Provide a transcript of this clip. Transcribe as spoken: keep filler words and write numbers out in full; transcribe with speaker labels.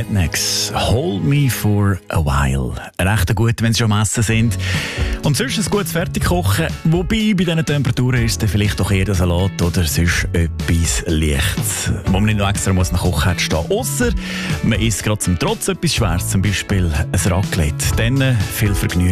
Speaker 1: Rednecks, Hold Me For A While. Recht gut, wenn sie schon am Essen sind. Und sonst ein gutes Fertigkochen. Wobei, bei diesen Temperaturen ist es vielleicht doch eher der Salat oder sonst etwas Leichtes, wo man nicht noch extra muss nach Kochen stehen. Ausser man isst gerade zum Trotz etwas Schweres, zum Beispiel ein Raclette. Dann viel Vergnügen.